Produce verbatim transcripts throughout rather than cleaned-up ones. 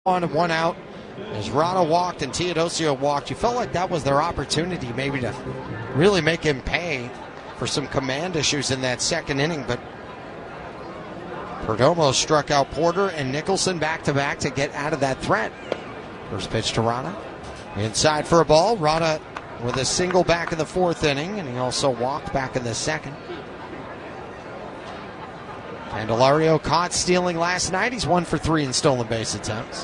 one and one out as Rana walked and Teodosio walked. You felt like that was their opportunity maybe to really make him pay for some command issues in that second inning, but Perdomo struck out Porter and Nicholson back-to-back to get out of that threat. First pitch to Rana. Inside for a ball. Rana with a single back in the fourth inning, and he also walked back in the second. Candelario caught stealing last night. He's one for three in stolen base attempts.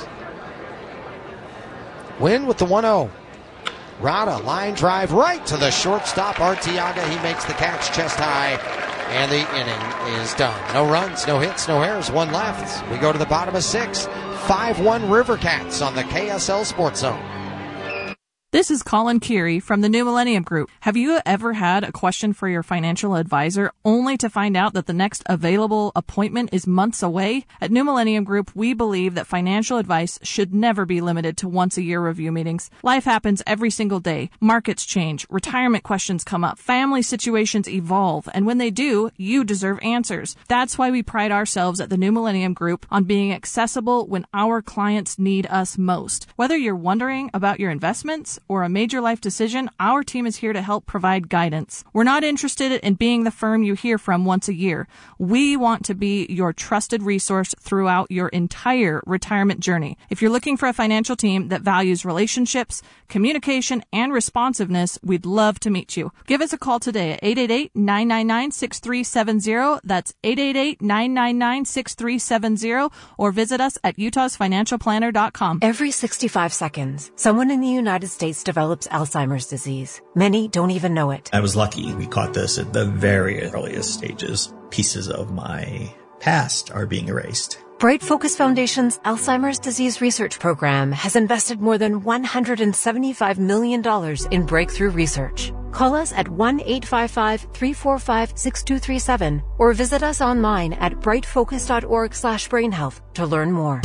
Win with the one oh. Rana, line drive right to the shortstop, Arteaga. He makes the catch chest high, and the inning is done. No runs, no hits, no errors, one left. We go to the bottom of six. five one River Cats on the K S L Sports Zone. This is Colin Keary from the New Millennium Group. Have you ever had a question for your financial advisor only to find out that the next available appointment is months away? At New Millennium Group, we believe that financial advice should never be limited to once-a-year review meetings. Life happens every single day. Markets change, retirement questions come up, family situations evolve, and when they do, you deserve answers. That's why we pride ourselves at the New Millennium Group on being accessible when our clients need us most. Whether you're wondering about your investments or a major life decision, our team is here to help provide guidance. We're not interested in being the firm you hear from once a year. We want to be your trusted resource throughout your entire retirement journey. If you're looking for a financial team that values relationships, communication, and responsiveness, we'd love to meet you. Give us a call today at eight eight eight, nine nine nine, six three seven zero. That's eight eight eight, nine nine nine, six three seven zero, or visit us at utahs financial planner dot com. Every sixty-five seconds, someone in the United States develops Alzheimer's disease. Many don't even know it. I was lucky. We caught this at the very earliest stages. Pieces of my past are being erased. Bright Focus Foundation's Alzheimer's Disease Research Program has invested more than one hundred seventy-five million dollars in breakthrough research. Call us at one eight five five, three four five, six two three seven or visit us online at bright focus dot org slash brain health to learn more.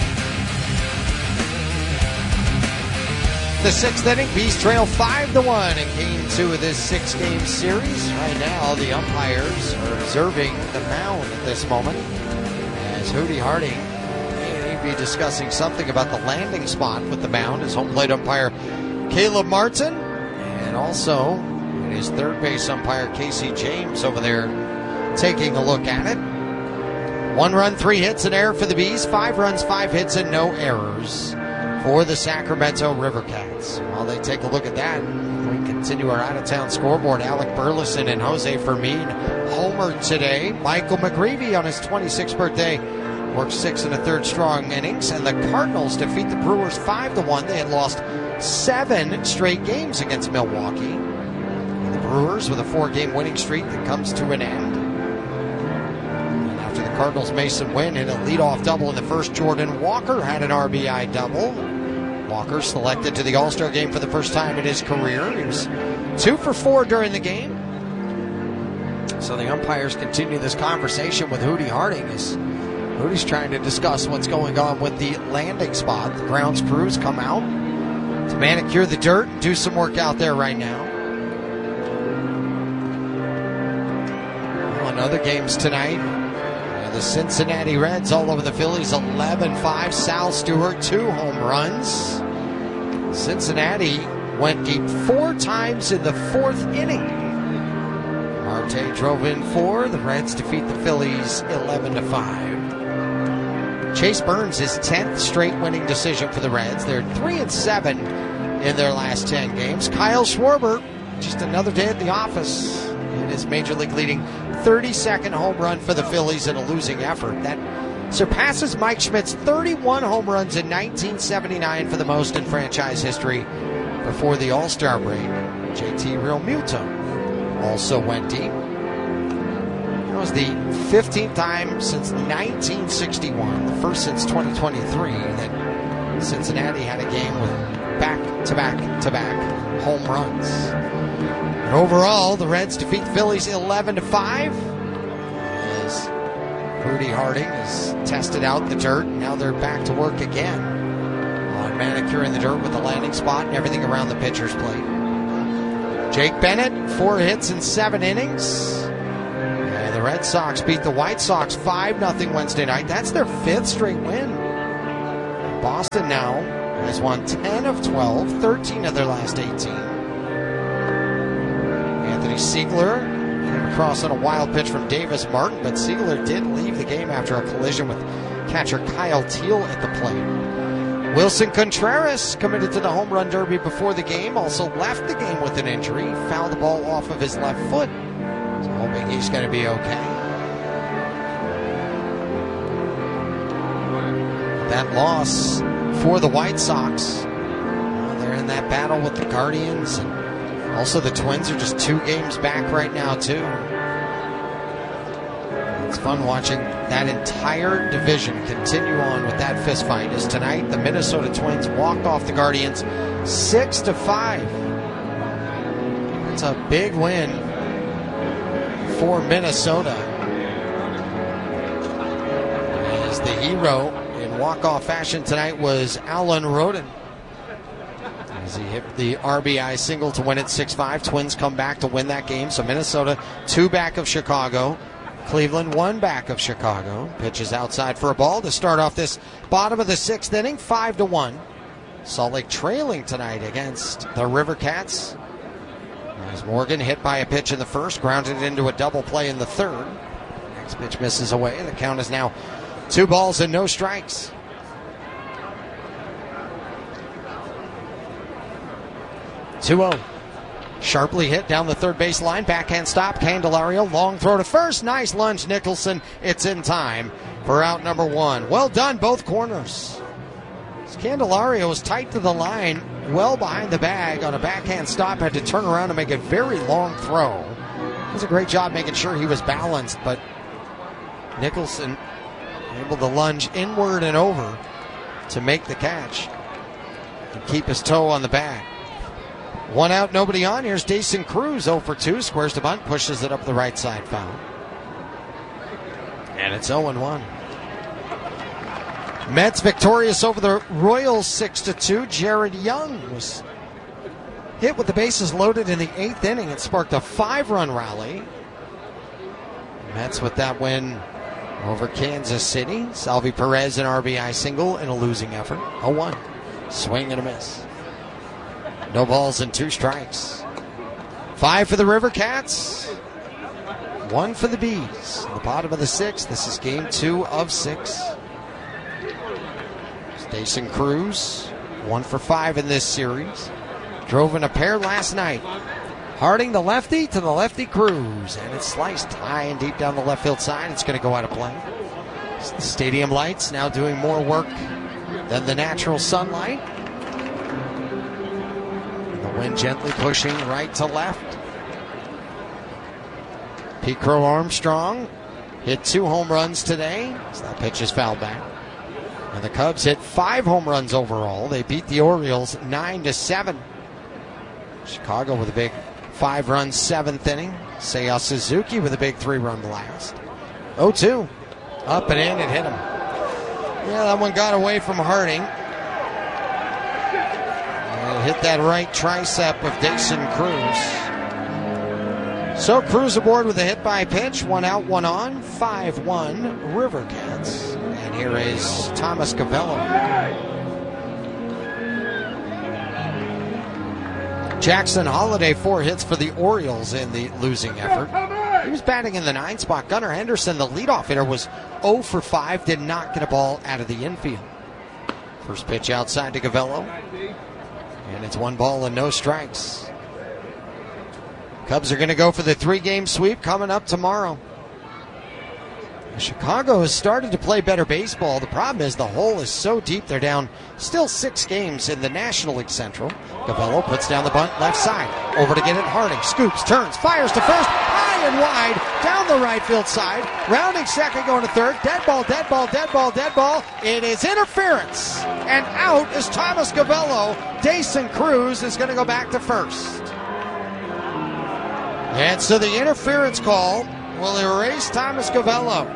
The sixth inning, Bees trail five to one in game two of this six-game series. Right now, the umpires are observing the mound at this moment as Hootie Harding may be discussing something about the landing spot with the mound. His home plate umpire, Caleb Martin, and also his third base umpire, Casey James, over there taking a look at it. One run, three hits, an error for the Bees. Five runs, five hits, and no errors for the Sacramento River Cats. While they take a look at that, we continue our out-of-town scoreboard. Alec Burleson and Jose Fermin homered today. Michael McGreevy on his twenty-sixth birthday worked six and a third strong innings, and the Cardinals defeat the Brewers five to one. They had lost seven straight games against Milwaukee. And the Brewers with a four-game winning streak that comes to an end. And after the Cardinals' Mason Wynn hit a leadoff double in the first, Jordan Walker had an R B I double. Walker selected to the All-Star game for the first time in his career. He was two for four during the game. So the umpires continue this conversation with Hootie Harding as Hootie's trying to discuss what's going on with the landing spot. The grounds crews come out to manicure the dirt and do some work out there right now. Well, in other games tonight, the Cincinnati Reds all over the Phillies, eleven five. Sal Stewart, two home runs. Cincinnati went deep four times in the fourth inning. Marte drove in four. The Reds defeat the Phillies eleven to five. Chase Burns, his tenth straight winning decision for the Reds. They're three and seven in their last ten games. Kyle Schwarber, just another day at the office in his major league leading thirty-second home run for the Phillies in a losing effort. That surpasses Mike Schmidt's thirty-one home runs in nineteen seventy-nine for the most in franchise history before the All-Star break. J T Realmuto also went deep. That was the fifteenth time since nineteen sixty-one, the first since twenty twenty-three, that Cincinnati had a game with back-to-back-to-back home runs. And overall, the Reds defeat the Phillies eleven to five. As Hootie Harding has tested out the dirt, and now they're back to work again on manicuring the dirt with the landing spot and everything around the pitcher's plate. Jake Bennett, four hits in seven innings. And the Red Sox beat the White Sox five nothing Wednesday night. That's their fifth straight win. Boston now has won ten of twelve, thirteen of their last eighteen. Anthony Siegler came across on a wild pitch from Davis Martin, but Siegler did leave the game after a collision with catcher Kyle Teal at the plate. Wilson Contreras, committed to the home run derby before the game, also left the game with an injury. Fouled the ball off of his left foot. So hoping he's going to be okay. That loss for the White Sox. Well, they're in that battle with the Guardians, and also the Twins are just two games back right now too. It's fun watching that entire division continue on with that fist fight, as tonight the Minnesota Twins walked off the Guardians six to five. That's a big win for Minnesota, as the hero in walk-off fashion tonight was Alan Roden, as he hit the R B I single to win it six five. Twins come back to win that game. So Minnesota two back of Chicago. Cleveland one back of Chicago. Pitches outside for a ball to start off this bottom of the sixth inning, five to one. Salt Lake trailing tonight against the River Cats. As Morgan hit by a pitch in the first, grounded into a double play in the third. Next pitch misses away. The count is now two balls and no strikes. two oh. Sharply hit down the third base line. Backhand stop. Candelario. Long throw to first. Nice lunge, Nicholson. It's in time for out number one. Well done, both corners. Candelario was tight to the line, well behind the bag on a backhand stop. Had to turn around and make a very long throw. It was a great job making sure he was balanced, but Nicholson able to lunge inward and over to make the catch and keep his toe on the bag. One out, nobody on. Here's Dason Cruz, oh for two. Squares the bunt, pushes it up the right side, foul. And it's oh and one. Mets victorious over the Royals six to two. Jared Young was hit with the bases loaded in the eighth inning. It sparked a five-run rally. Mets with that win over Kansas City. Salvi Perez an R B I single in a losing effort. oh one. Swing and a miss. No balls and two strikes. Five for the River Cats. One for the Bees. In the bottom of the sixth. This is game two of six. Dason Cruz, one for five in this series. Drove in a pair last night. Harding the lefty to the lefty Cruz. And it's sliced high and deep down the left field side. It's going to go out of play. The stadium lights now doing more work than the natural sunlight. The wind gently pushing right to left. Pete Crow Armstrong hit two home runs today. So that pitch is fouled back. And the Cubs hit five home runs overall. They beat the Orioles nine to seven. Chicago with a big five-run seventh inning. Seiya Suzuki with a big three-run blast. oh two. Up and in and hit him. Yeah, that one got away from Harding. And hit that right tricep of Dason Cruz. So Cruz aboard with a hit by pitch. One out, one on. five one River Cats. And here is Thomas Gavello. Jackson Holiday, four hits for the Orioles in the losing effort. He was batting in the nine spot. Gunnar Henderson, the leadoff hitter, was oh for five, did not get a ball out of the infield. First pitch outside to Gavello. And it's one ball and no strikes. Cubs are going to go for the three-game sweep coming up tomorrow. Chicago has started to play better baseball. The problem is the hole is so deep. They're down still six games in the National League Central. Gavello puts down the bunt left side. Over to get it. Harding scoops, turns, fires to first. High and wide down the right field side. Rounding second, going to third. Dead ball, dead ball, dead ball, dead ball. It is interference. And out is Thomas Gavello. Dason Cruz is going to go back to first. And so the interference call will erase Thomas Gavello.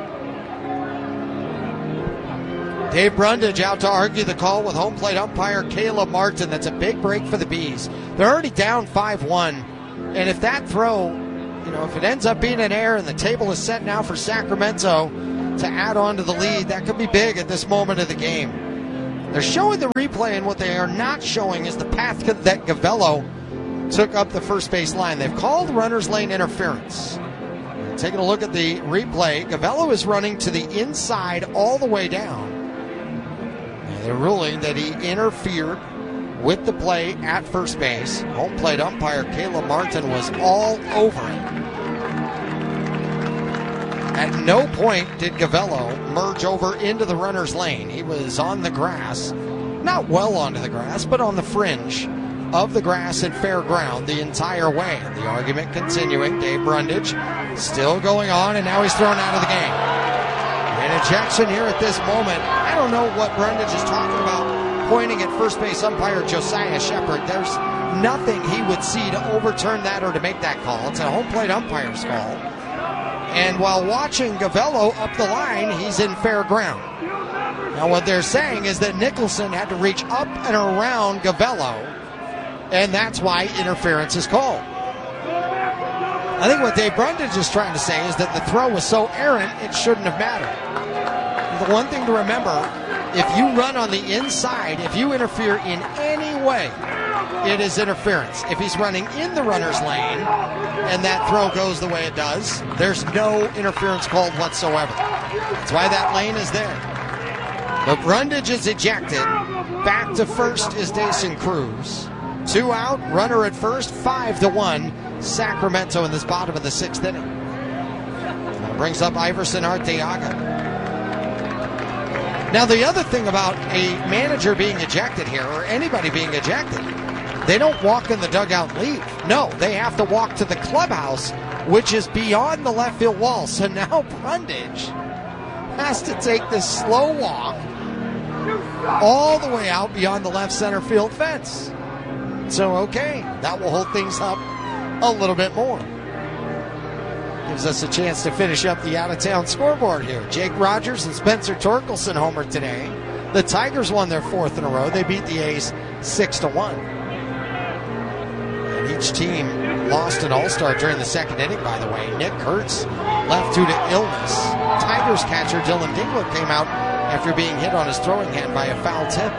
Dave Brundage out to argue the call with home plate umpire Caleb Martin. That's a big break for the Bees. They're already down five one. And if that throw, you know, if it ends up being an error and the table is set now for Sacramento to add on to the lead, that could be big at this moment of the game. They're showing the replay, and what they are not showing is the path that Gavello took up the first base line. They've called runner's lane interference. Taking a look at the replay, Gavello is running to the inside all the way down. And they're ruling that he interfered with the play at first base. Home plate umpire Caleb Martin was all over it. At no point did Gavello merge over into the runner's lane. He was on the grass, not well onto the grass, but on the fringe of the grass at fair ground the entire way. The argument continuing. Dave Brundage still going on, and now he's thrown out of the game. An ejection here at this moment. I don't know what Brundage is talking about, pointing at first base umpire Josiah Shepard. There's nothing he would see to overturn that or to make that call. It's a home plate umpire's call. And while watching Gavello up the line, he's in fair ground. Now what they're saying is that Nicholson had to reach up and around Gavello, and that's why interference is called. I think what Dave Brundage is trying to say is that the throw was so errant, it shouldn't have mattered. The one thing to remember, if you run on the inside, if you interfere in any way, it is interference. If he's running in the runner's lane and that throw goes the way it does, there's no interference called whatsoever. That's why that lane is there. But Brundage is ejected. Back to first is Dason Cruz. Two out, runner at first, five to one. Sacramento in this bottom of the sixth inning. That brings up Iverson Arteaga. Now the other thing about a manager being ejected here, or anybody being ejected, they don't walk in the dugout and leave. No, they have to walk to the clubhouse, which is beyond the left field wall. So now Brundage has to take this slow walk all the way out beyond the left center field fence. So, okay, that will hold things up a little bit more. Gives us a chance to finish up the out-of-town scoreboard here. Jake Rogers and Spencer Torkelson homered today. The Tigers won their fourth in a row. They beat the A's six to one. And each team lost an all-star during the second inning, by the way. Nick Kurtz left due to illness. Tigers catcher Dylan Dingler came out after being hit on his throwing hand by a foul tip.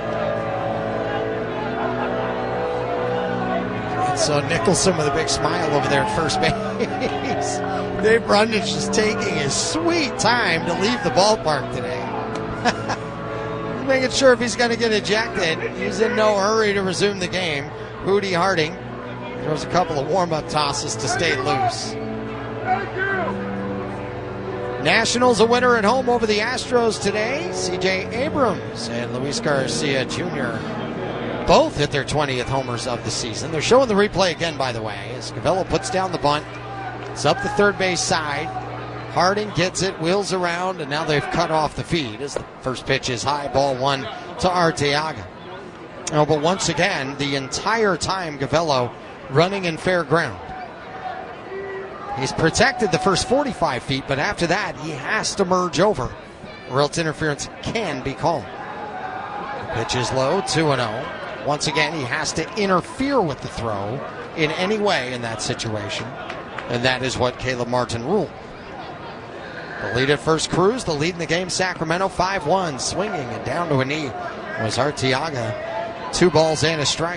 And so Nicholson with a big smile over there at first base. Dave Brundage is taking his sweet time to leave the ballpark today. Making sure if he's going to get ejected, he's in no hurry to resume the game. Hootie Harding throws a couple of warm-up tosses to stay loose. Nationals a winner at home over the Astros today. C J Abrams and Luis Garcia Junior both hit their twentieth homers of the season. They're showing the replay again, by the way, as Gavello puts down the bunt. It's up the third base side. Harding gets it, wheels around, and now they've cut off the feed as the first pitch is high, ball one to Arteaga. Oh, but once again, the entire time Gavello running in fair ground. He's protected the first forty-five feet, but after that, he has to merge over, or else interference can be called. Pitch is low, two and oh. Once again, he has to interfere with the throw in any way in that situation, and that is what Caleb Martin ruled. The lead at first, Cruz. The lead in the game, Sacramento, five one. Swinging and down to a knee was Arteaga. Two balls and a strike.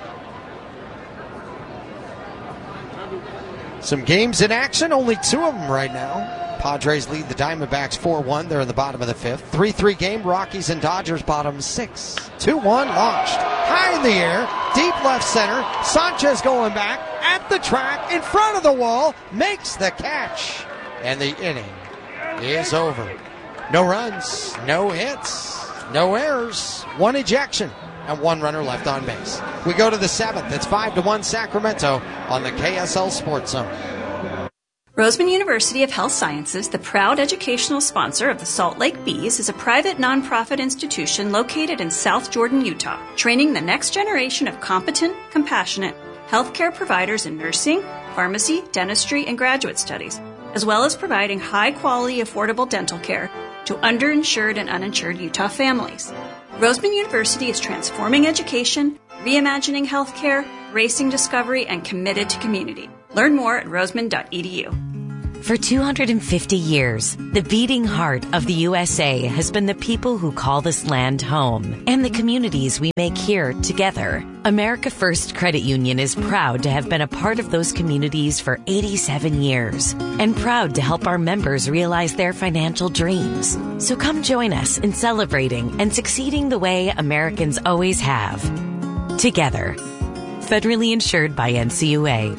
Some games in action, only two of them right now. Padres lead the Diamondbacks four one. They're in the bottom of the fifth. three three game, Rockies and Dodgers bottom six. two one launched. High in the air, deep left center. Sanchez going back at the track, in front of the wall, makes the catch. And the inning is over. No runs, no hits, no errors, one ejection, and one runner left on base. We go to the seventh. It's five to one Sacramento on the K S L Sports Zone. Roseman University of Health Sciences, the proud educational sponsor of the Salt Lake Bees, is a private nonprofit institution located in South Jordan, Utah, training the next generation of competent, compassionate healthcare providers in nursing, pharmacy, dentistry, and graduate studies, as well as providing high-quality, affordable dental care to underinsured and uninsured Utah families. Roseman University is transforming education, reimagining healthcare, racing discovery, and committed to community. Learn more at roseman dot e d u. For two hundred fifty years, the beating heart of the U S A has been the people who call this land home and the communities we make here together. America First Credit Union is proud to have been a part of those communities for eighty-seven years and proud to help our members realize their financial dreams. So come join us in celebrating and succeeding the way Americans always have. Together. Federally insured by N C U A.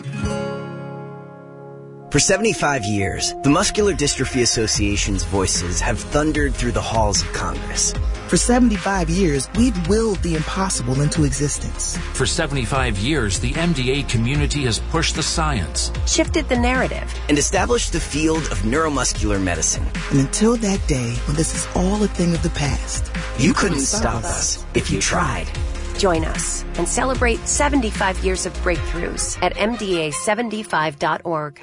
For seventy-five years, the Muscular Dystrophy Association's voices have thundered through the halls of Congress. For seventy-five years, we've willed the impossible into existence. For seventy-five years, the M D A community has pushed the science, shifted the narrative, and established the field of neuromuscular medicine. And until that day, when this is all a thing of the past, you, you couldn't stop us if you tried. Join us and celebrate seventy-five years of breakthroughs at M D A seventy-five dot org.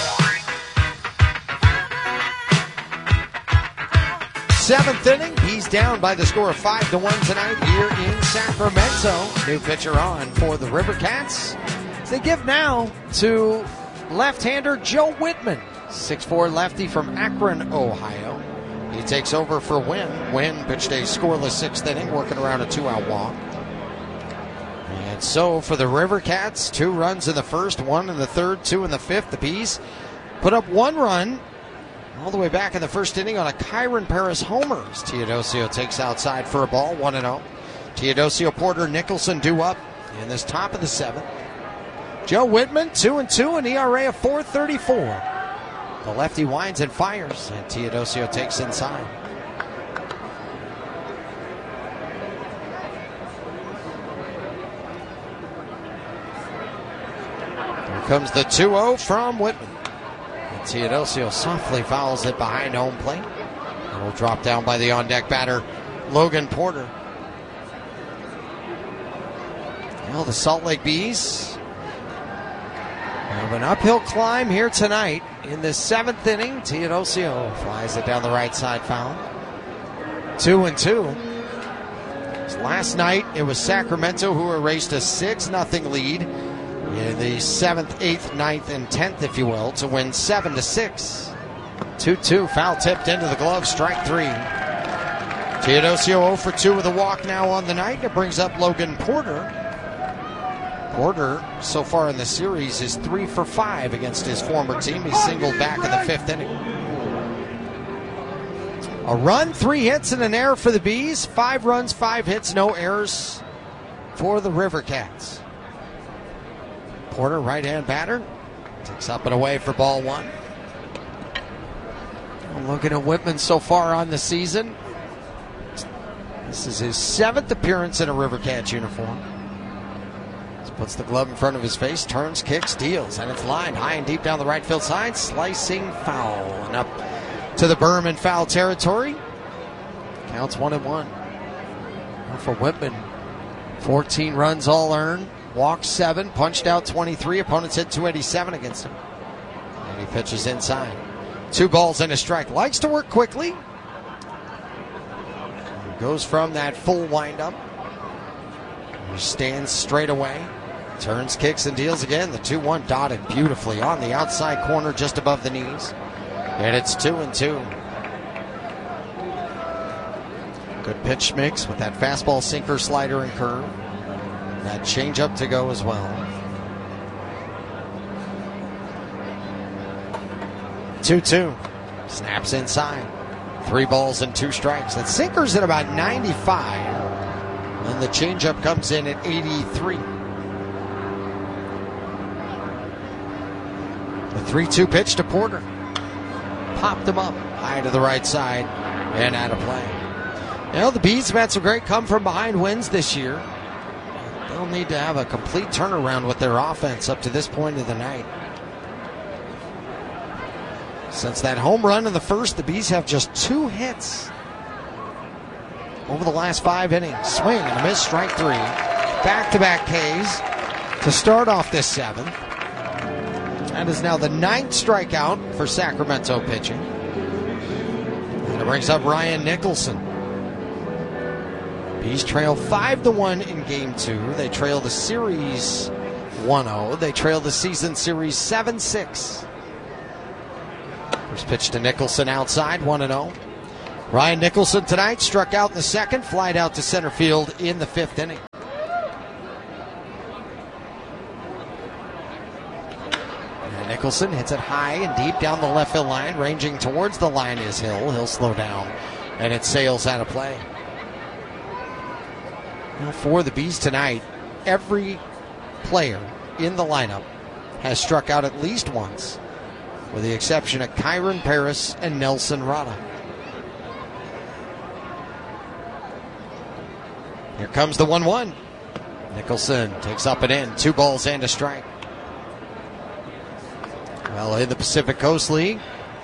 Seventh inning, he's down by the score of five to one tonight here in Sacramento. New pitcher on for the River Cats. They give now to left-hander Joe Whitman, six foot four lefty from Akron, Ohio. He takes over for Wynn. Wynn pitched a scoreless sixth inning, working around a two-out walk. And so for the River Cats, two runs in the first, one in the third, two in the fifth. The Bees put up one run all the way back in the first inning on a Kyron Paris homer. As Teodosio takes outside for a ball, one and oh. Teodosio, Porter, Nicholson due up in this top of the seventh. Joe Whitman, two and two, an E R A of four thirty-four. The lefty winds and fires, and Teodosio takes inside. Here comes the two oh from Whitman. Teodosio softly fouls it behind home plate. It'll drop down by the on-deck batter, Logan Porter. Well, the Salt Lake Bees have an uphill climb here tonight in the seventh inning. Teodosio flies it down the right side, foul. Two and two. Last night, it was Sacramento who erased a six nothing lead in the seventh, eighth, ninth, and tenth, if you will, to win seven to six. two two, foul tipped into the glove, strike three. Teodosio oh for two with a walk now on the night. It brings up Logan Porter. Porter, so far in the series, is three for five against his former team. He singled back in the fifth inning. A run, three hits, and an error for the Bees. Five runs, five hits, no errors for the River Cats. Porter, right-hand batter, takes up and away for ball one. Looking at Whitman so far on the season. This is his seventh appearance in a River Cats uniform. Just puts the glove in front of his face, turns, kicks, deals, and it's lined high and deep down the right field side. Slicing foul and up to the berm in foul territory. Counts one and one. Well, for Whitman, fourteen runs all earned. Walked seven, punched out twenty-three. Opponents hit two eighty-seven against him. And he pitches inside. Two balls and a strike. Likes to work quickly. Goes from that full windup. He stands straight away. Turns, kicks, and deals again. The two one dotted beautifully on the outside corner just above the knees. And it's two and two. Good pitch mix with that fastball, sinker, slider, and curve. That changeup to go as well. two two. Snaps inside. Three balls and two strikes. That sinker's at about ninety-five. And the changeup comes in at eighty-three. The three two pitch to Porter. Popped him up high to the right side and out of play. You know, the Bees have had some great come-from-behind wins this year. They'll need to have a complete turnaround with their offense up to this point of the night. Since that home run in the first, the Bees have just two hits over the last five innings. Swing and a miss, strike three. Back-to-back Ks to start off this seventh. That is now the ninth strikeout for Sacramento pitching. And it brings up Ryan Nicholson. Bees trail five to one in game two. They trail the series one oh. They trail the season series seven six. First pitch to Nicholson outside, one and oh. Ryan Nicholson tonight struck out in the second, flied out to center field in the fifth inning. And Nicholson hits it high and deep down the left field line, ranging towards the line is Hill. He'll slow down, and it sails out of play. Now for the Bees tonight, every player in the lineup has struck out at least once, with the exception of Kyron Paris and Nelson Rada. Here comes the one one. Nicholson takes up and in. Two balls and a strike. Well, in the Pacific Coast League,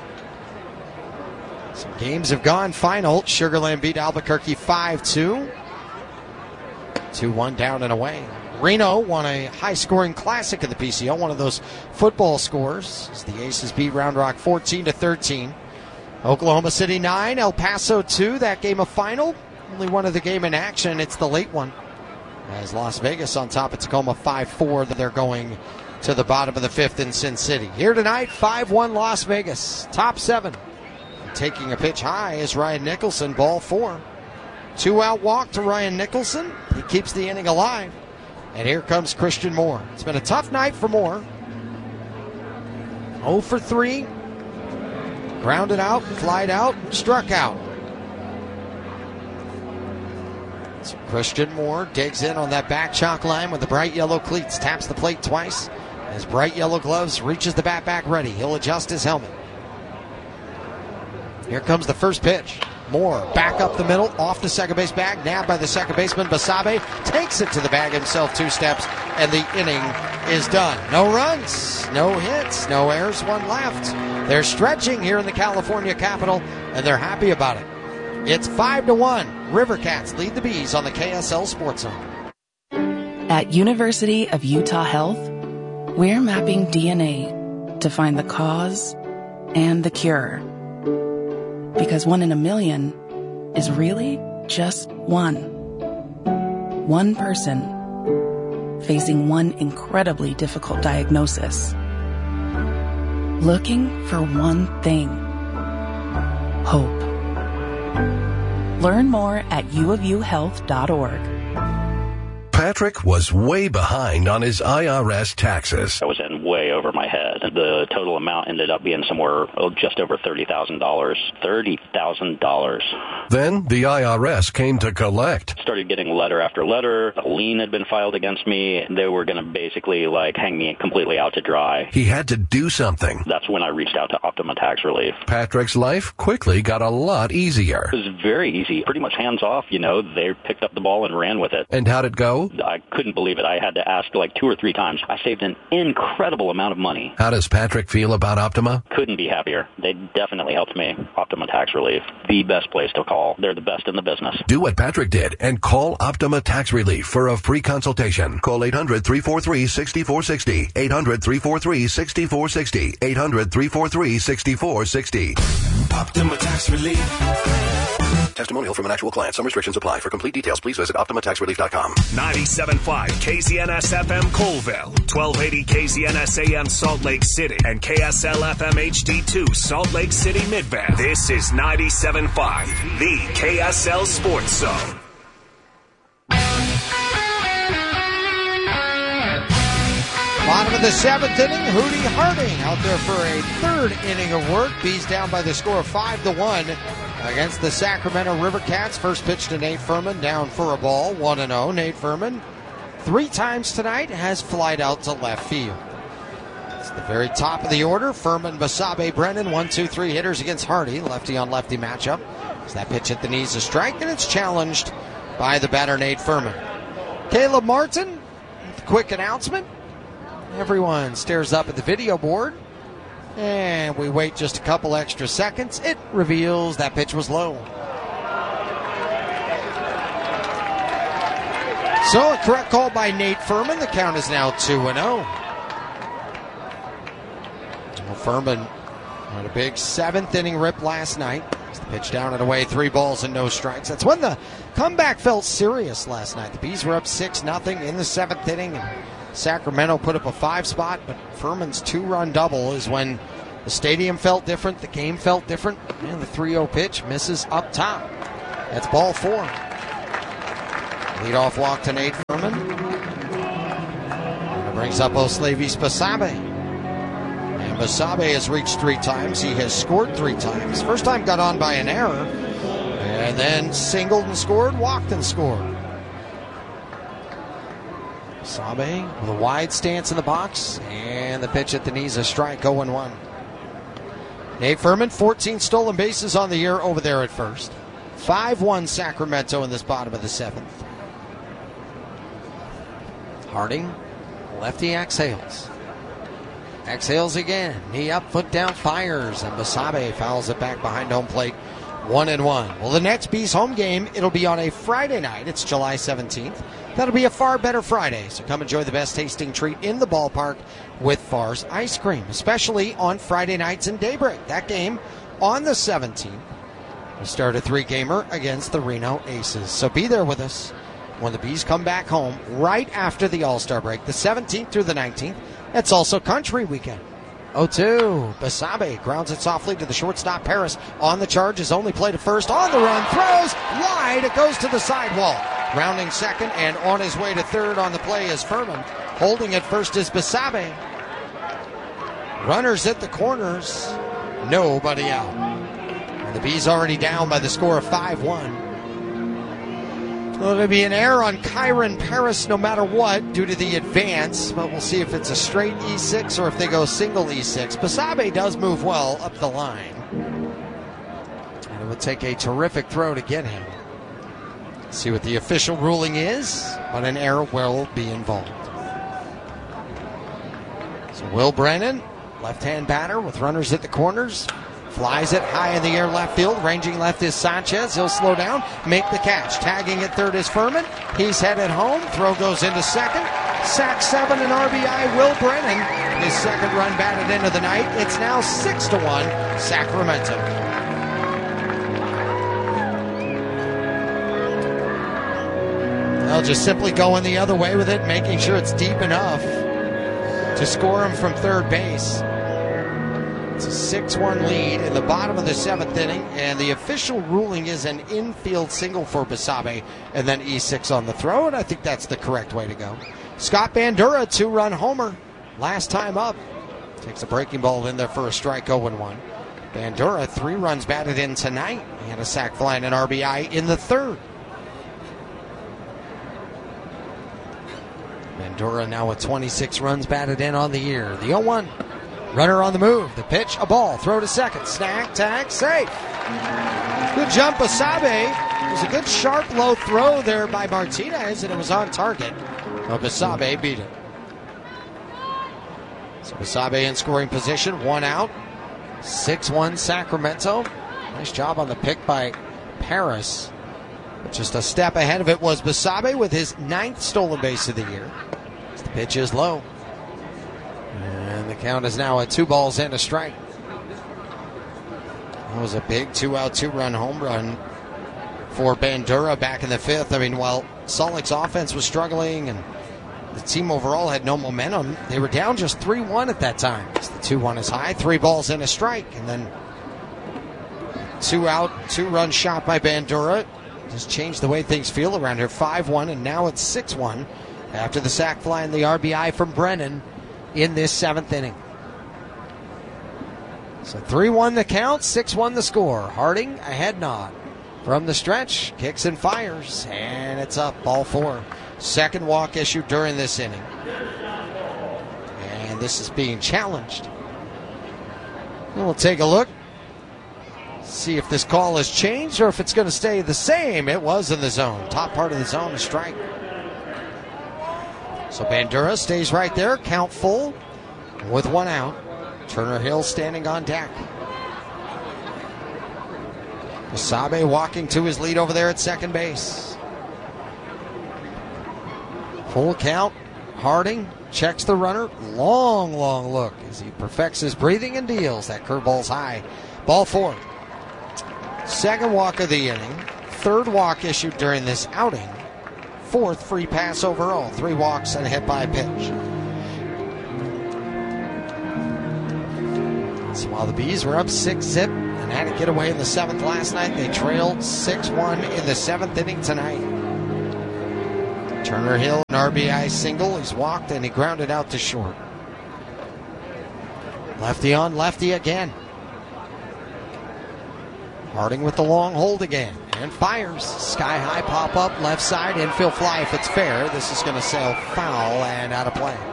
some games have gone final. Sugarland beat Albuquerque five two. two one down and away. Reno won a high-scoring classic in the P C L, one of those football scores, as the Aces beat Round Rock fourteen to thirteen. Oklahoma City nine, El Paso two, that game a final. Only one of the game in action. It's the late one, as Las Vegas on top of Tacoma five four. They're going to the bottom of the fifth in Sin City. Here tonight, five one Las Vegas, top seven. And taking a pitch high is Ryan Nicholson, ball four. Two-out walk to Ryan Nicholson. He keeps the inning alive. And here comes Christian Moore. It's been a tough night for Moore. oh for three. Grounded out, flied out, struck out. So Christian Moore digs in on that back chalk line with the bright yellow cleats. Taps the plate twice. His bright yellow gloves, reaches the bat back ready. He'll adjust his helmet. Here comes the first pitch. Moore back up the middle, off the second base bag, nabbed by the second baseman. Basabe takes it to the bag himself, two steps, and the inning is done. No runs, no hits, no errors, one left. They're stretching here in the California capital, and they're happy about it. It's five to one. River Cats lead the Bees on the K S L Sports Zone. At University of Utah Health, we're mapping D N A to find the cause and the cure. Because one in a million is really just one. One person facing one incredibly difficult diagnosis. Looking for one thing. Hope. Learn more at u of u health dot org. Patrick was way behind on his I R S taxes. I was in way over my head. The total amount ended up being somewhere oh, just over thirty thousand dollars. thirty thousand dollars. Then the I R S came to collect. Started getting letter after letter. A lien had been filed against me. They were going to basically like hang me completely out to dry. He had to do something. That's when I reached out to Optima Tax Relief. Patrick's life quickly got a lot easier. It was very easy. Pretty much hands off, you know. They picked up the ball and ran with it. And how'd it go? I couldn't believe it. I had to ask like two or three times. I saved an incredible amount of money. How does Patrick feel about Optima? Couldn't be happier. They definitely helped me. Optima Tax Relief, the best place to call. They're the best in the business. Do what Patrick did and call Optima Tax Relief for a free consultation. Call eight hundred, three four three, six four six zero. eight hundred, three four three, six four six zero. eight hundred, three four three, six four six zero. Optima Tax Relief. Testimonial from an actual client. Some restrictions apply. For complete details, please visit optima tax relief dot com. ninety-seven point five K Z N S F M Colville, twelve eighty K Z N S A M Salt Lake City, and K S L F M H D two Salt Lake City Midvale. This is ninety-seven point five, the K S L Sports Zone. Bottom of the seventh inning, Hootie Harding out there for a third inning of work. Bees down by the score of five to one against the Sacramento River Cats. First pitch to Nate Furman, down for a ball, one and oh. Nate Furman, three times tonight, has flied out to left field. It's the very top of the order. Furman, Basabe, Brennan, one, two, three hitters against Hardy. Lefty on lefty matchup. As that pitch hit the knees, a strike, and it's challenged by the batter, Nate Furman. Caleb Martin, with a quick announcement. Everyone stares up at the video board, and we wait just a couple extra seconds. It reveals that pitch was low. So a correct call by Nate Furman. The count is now two and oh. Well, Furman had a big seventh inning rip last night. It's the pitch down and away, three balls and no strikes. That's when the comeback felt serious last night. The Bees were up six nothing in the seventh inning, and Sacramento put up a five spot, but Furman's two-run double is when The stadium felt different. The game felt different. And the three oh pitch misses up top. That's ball four. Leadoff walk to Nate Furman. And it brings up Oslavy Basabe. And Basabe has reached three times. He has scored three times. First time got on by an error. And then singled and scored, walked and scored. Basabe with a wide stance in the box. And the pitch at the knees, a strike, oh and one. Nate Furman, fourteen stolen bases on the year over there at first. five one Sacramento in this bottom of the seventh. Harding, lefty exhales. Exhales again. Knee up, foot down, fires. And Basabe fouls it back behind home plate. One and one. Well, the next Bees home game, it'll be on a Friday night. It's July seventeenth. That'll be a far better Friday. So come enjoy the best tasting treat in the ballpark with Far's Ice Cream, especially on Friday nights and daybreak. That game on the seventeenth. We start a three-gamer against the Reno Aces. So be there with us when the Bees come back home right after the All-Star break, the seventeenth through the nineteenth. That's also Country Weekend. oh two. Basabe grounds it softly to the shortstop. Paris on the charge. His only play to first. On the run. Throws wide. It goes to the sidewall. Rounding second and on his way to third on the play is Furman. Holding at first is Basabe. Runners at the corners. Nobody out. And the Bees already down by the score of five one. Well, it'll be an error on Kyron Paris no matter what due to the advance, but we'll see if it's a straight E six or if they go single E six. Basabe does move well up the line. And it would take a terrific throw to get him. See what the official ruling is, but an error will be involved. So Will Brennan, left-hand batter with runners at the corners. Flies it high in the air left field. Ranging left is Sanchez. He'll slow down, make the catch. Tagging at third is Furman. He's headed home. Throw goes into second. Sack seven and R B I, Will Brennan. His second run batted into the night. It's now six to one, Sacramento. They'll just simply going the other way with it, making sure it's deep enough to score him from third base. It's a six one lead in the bottom of the seventh inning, and the official ruling is an infield single for Basabe, and then E six on the throw, and I think that's the correct way to go. Scott Bandura, two-run homer, last time up. Takes a breaking ball in there for a strike, oh and one. Bandura, three runs batted in tonight. He had a sac fly and an R B I in the third. Bandura now with twenty-six runs batted in on the year. The oh one. Runner on the move. The pitch, a ball. Throw to second. Snag, tag, safe. Good jump, Basabe. It was a good sharp low throw there by Martinez, and it was on target. But Basabe beat it. So Basabe in scoring position. One out. six one Sacramento. Nice job on the pick by Paris. But just a step ahead of it was Basabe with his ninth stolen base of the year. The pitch is low. And the count is now at two balls and a strike. That was a big two-out, two-run home run for Bandura back in the fifth. I mean, while Salt Lake's offense was struggling and the team overall had no momentum, they were down just three one at that time. So the two one is high, three balls and a strike. And then two-out, two-run shot by Bandura. Just changed the way things feel around here. five one, and now it's six one after the sac fly and the R B I from Brennan in this seventh inning. So three one the count, six one the score. Harding, a head nod from the stretch, kicks and fires, and it's up, ball four. Second walk issued during this inning. And this is being challenged. We'll take a look, see if this call has changed or if it's going to stay the same. It was in the zone. Top part of the zone, a strike. So Bandura stays right there, count full, with one out. Turner Hill standing on deck. Basabe walking to his lead over there at second base. Full count. Harding checks the runner. Long, long look as he perfects his breathing and deals. That curveball's high. Ball four. Second walk of the inning. Third walk issued during this outing. Fourth free pass overall. Three walks and a hit by a pitch. Bees. While the Bees were up six zip and had to get away in the seventh last night, they trailed six one in the seventh inning tonight. Turner Hill, an R B I single. He's walked and he grounded out to short. Lefty on lefty again. Harding with the long hold again and fires. Sky high pop up, left side, infield fly if it's fair. This is going to sail foul and out of play.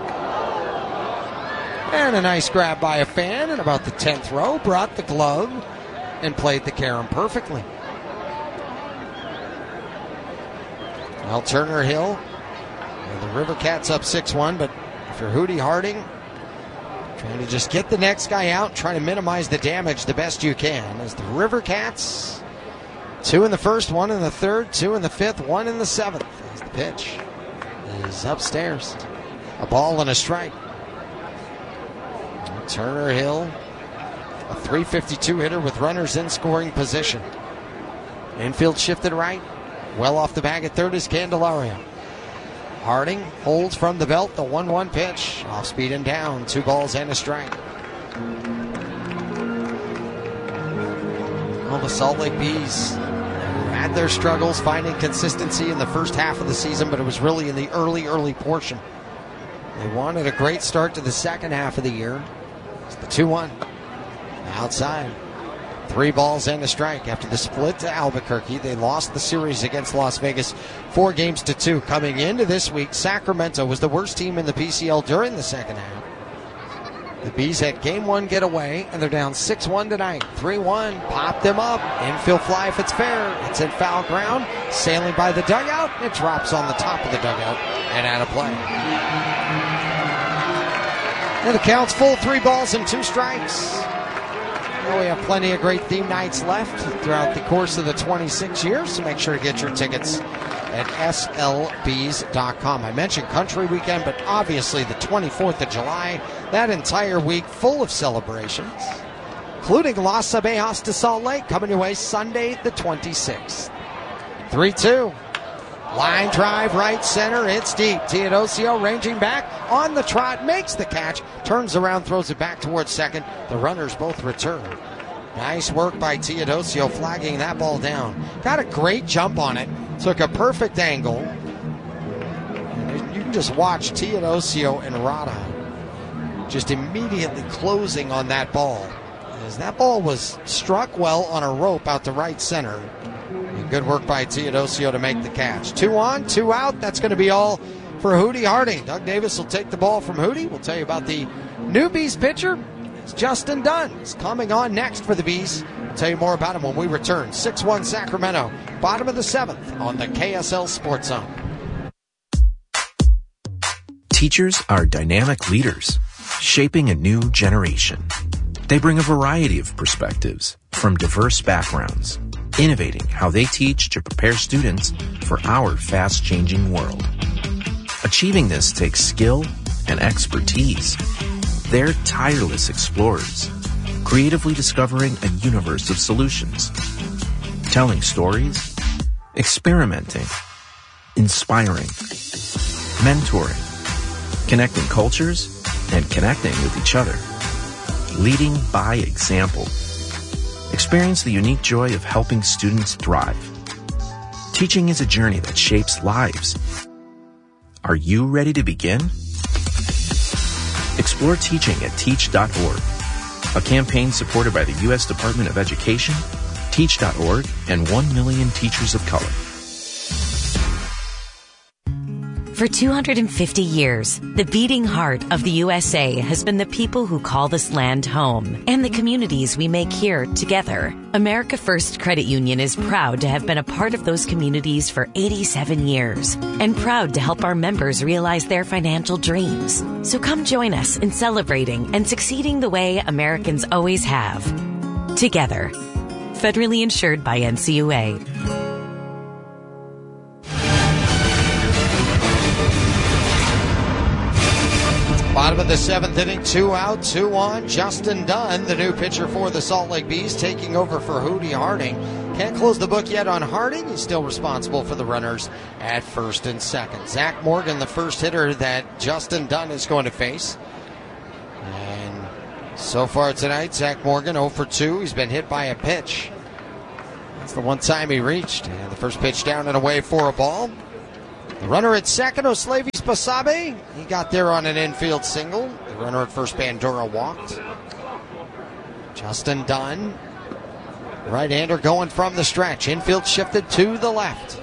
And a nice grab by a fan in about the tenth row. Brought the glove and played the carom perfectly. Well, Turner Hill, and the River Cats up six one, but if you're Hootie Harding, trying to just get the next guy out, trying to minimize the damage the best you can. As the River Cats, two in the first, one in the third, two in the fifth, one in the seventh. As the pitch is upstairs. A ball and a strike. Turner Hill, a three fifty-two hitter with runners in scoring position. Infield shifted right. Well off the bag at third is Candelario. Harding holds from the belt, the one one pitch. Off speed and down, two balls and a strike. Well, the Salt Lake Bees had their struggles finding consistency in the first half of the season, but it was really in the early, early portion. They wanted a great start to the second half of the year. It's the two one. Outside. Three balls and a strike. After the split to Albuquerque, they lost the series against Las Vegas four games to two. Coming into this week, Sacramento was the worst team in the P C L during the second half. The Bees had game one get away, and they're down six one tonight. three one, pop them up. Infield fly if it's fair. It's in foul ground. Sailing by the dugout. It drops on the top of the dugout and out of play. And the count's full, three balls and two strikes. Well, we have plenty of great theme nights left throughout the course of the twenty-six years, so make sure to get your tickets at S L Bs dot com. I mentioned Country Weekend, but obviously the twenty-fourth of July, that entire week full of celebrations, including Los Abejas to Salt Lake, coming your way Sunday the twenty-sixth. three two. Line drive, right center, it's deep. Teodosio ranging back on the trot, makes the catch, turns around, throws it back towards second. The runners both return. Nice work by Teodosio flagging that ball down. Got a great jump on it, took a perfect angle. And you can just watch Teodosio and Rada just immediately closing on that ball. As that ball was struck well on a rope out to right center. Good work by Teodosio to make the catch. Two on, two out. That's going to be all for Hootie Harding. Doug Davis will take the ball from Hootie. We'll tell you about the new Bees pitcher. It's Justin Dunn. He's coming on next for the Bees. We'll tell you more about him when we return. six one Sacramento, bottom of the seventh on the K S L Sports Zone. Teachers are dynamic leaders, shaping a new generation. They bring a variety of perspectives from diverse backgrounds, innovating how they teach to prepare students for our fast-changing world. Achieving this takes skill and expertise. They're tireless explorers, creatively discovering a universe of solutions, telling stories, experimenting, inspiring, mentoring, connecting cultures, and connecting with each other, leading by example. Experience the unique joy of helping students thrive. Teaching is a journey that shapes lives. Are you ready to begin? Explore teaching at teach dot org, a campaign supported by the U S Department of Education, teach dot org, and one million teachers of color. For two hundred fifty years, the beating heart of the U S A has been the people who call this land home and the communities we make here together. America First Credit Union is proud to have been a part of those communities for eighty-seven years and proud to help our members realize their financial dreams. So come join us in celebrating and succeeding the way Americans always have. Together. Federally insured by N C U A. Bottom of the seventh inning, two out, two on. Justin Dunn, the new pitcher for the Salt Lake Bees, taking over for Hootie Harding. Can't close the book yet on Harding. He's still responsible for the runners at first and second. Zach Morgan, the first hitter that Justin Dunn is going to face. And So far tonight, Zach Morgan oh for two. He's been hit by a pitch. That's the one time he reached. And the first pitch down and away for a ball. The runner at second, Oslavis Basabe. He got there on an infield single. The runner at first, Bandura, walked. Justin Dunn, right-hander going from the stretch. Infield shifted to the left.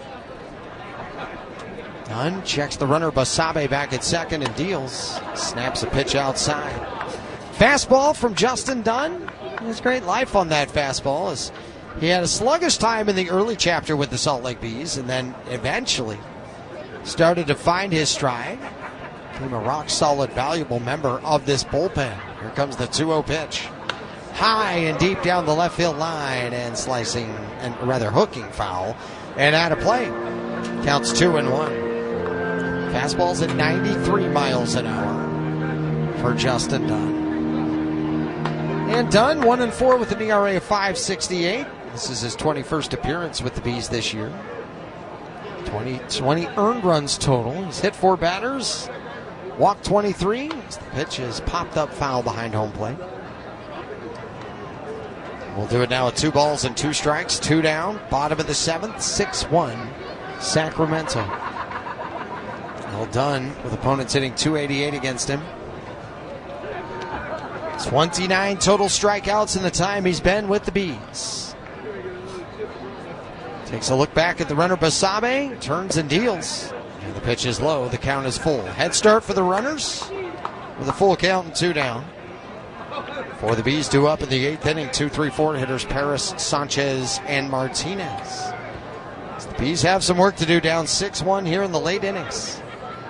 Dunn checks the runner Basabe back at second and deals. Snaps a pitch outside. Fastball from Justin Dunn. There's great life on that fastball. As he had a sluggish time in the early chapter with the Salt Lake Bees, and then eventually started to find his stride. Became a rock-solid, valuable member of this bullpen. Here comes the two oh pitch. High and deep down the left field line, and slicing, and rather hooking foul, and out of play. Counts two and one. Fastball's at ninety-three miles an hour for Justin Dunn. And Dunn, one and four with an E R A of five sixty-eight. This is his twenty-first appearance with the Bees this year. twenty, twenty earned runs total. He's hit four batters, walked twenty-three. The pitch is popped up foul behind home plate. We'll do it now with two balls and two strikes, two down, bottom of the seventh, six one, Sacramento. Well done with opponents hitting two eighty-eight against him. twenty-nine total strikeouts in the time he's been with the Bees. Takes a look back at the runner Basabe, turns and deals. And the pitch is low, the count is full. Head start for the runners with a full count and two down. For the Bees, two up in the eighth inning, two three four hitters Paris, Sanchez, and Martinez. The Bees have some work to do, down six one here in the late innings.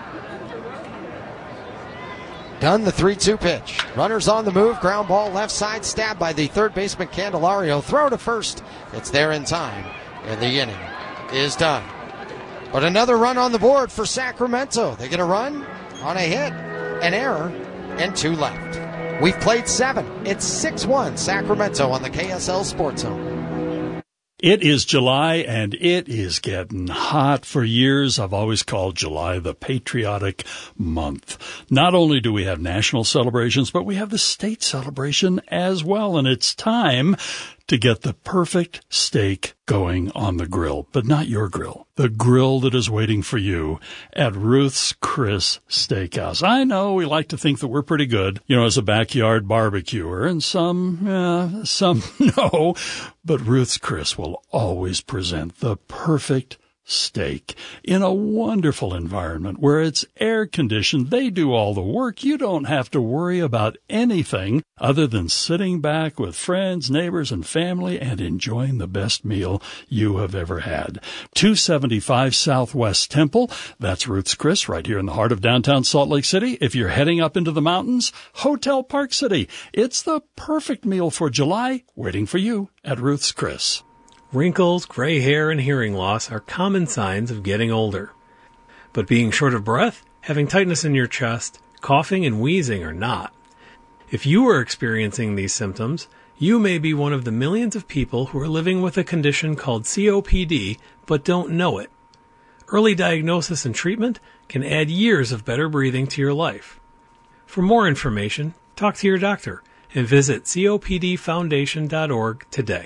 Done the three two pitch. Runners on the move, ground ball left side, stabbed by the third baseman Candelario. Throw to first. It's there in time, and the inning is done. But another run on the board for Sacramento. They get a run on a hit, an error, and two left. We've played seven. It's six one Sacramento on the K S L Sports Zone. It is July, and it is getting hot. For years, I've always called July the patriotic month. Not only do we have national celebrations, but we have the state celebration as well, and it's time to get the perfect steak going on the grill, but not your grill. The grill that is waiting for you at Ruth's Chris Steakhouse. I know we like to think that we're pretty good, you know, as a backyard barbecuer, and some, uh, some no, but Ruth's Chris will always present the perfect steak in a wonderful environment where it's air conditioned. They do all the work. You don't have to worry about anything other than sitting back with friends, neighbors, and family and enjoying the best meal you have ever had. two seventy-five Southwest Temple. That's Ruth's Chris right here in the heart of downtown Salt Lake City. If you're heading up into the mountains, Hotel Park City. It's the perfect meal for July waiting for you at Ruth's Chris. Wrinkles, gray hair, and hearing loss are common signs of getting older. But being short of breath, having tightness in your chest, coughing, and wheezing are not. If you are experiencing these symptoms, you may be one of the millions of people who are living with a condition called C O P D but don't know it. Early diagnosis and treatment can add years of better breathing to your life. For more information, talk to your doctor and visit C O P D foundation dot org today.